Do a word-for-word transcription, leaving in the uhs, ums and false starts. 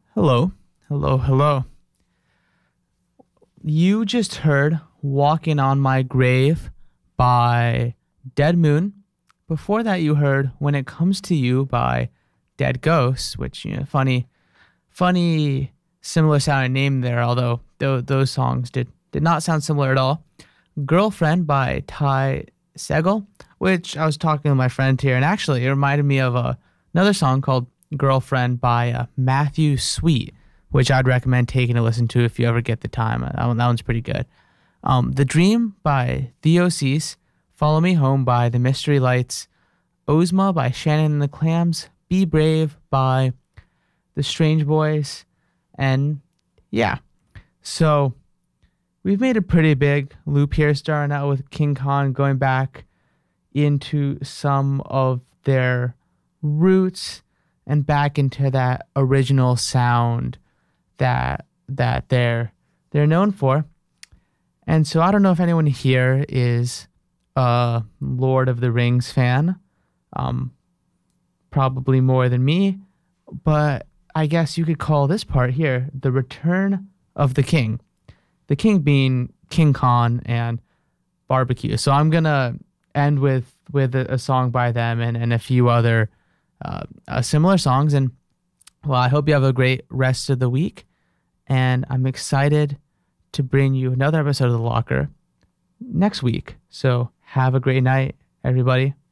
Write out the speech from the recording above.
Hello, hello, hello. You just heard Walking on My Grave by Dead Moon. Before that, you heard When It Comes to You by Dead Ghosts, which, you know, funny, funny, similar sounding name there, although th- those songs did, did not sound similar at all. Girlfriend by Ty Segall, which I was talking to my friend here, and actually it reminded me of a, another song called Girlfriend by uh, Matthew Sweet, which I'd recommend taking a listen to if you ever get the time. That, one, that one's pretty good. Um, The Dream by Theo Cease, Follow Me Home by The Mystery Lights, Ozma by Shannon and the Clams, Be Brave by The Strange Boys, and yeah. So we've made a pretty big loop here, starting out with King Khan, going back into some of their roots and back into that original sound that that they're they're known for. And so I don't know if anyone here is a Lord of the Rings fan, um, probably more than me, but I guess you could call this part here the Return of the King. The King being King Khan and barbecue. So I'm gonna end with with a, a song by them and, and a few other uh, uh, similar songs. And well, I hope you have a great rest of the week. And I'm excited to bring you another episode of The Locker next week. So have a great night, everybody.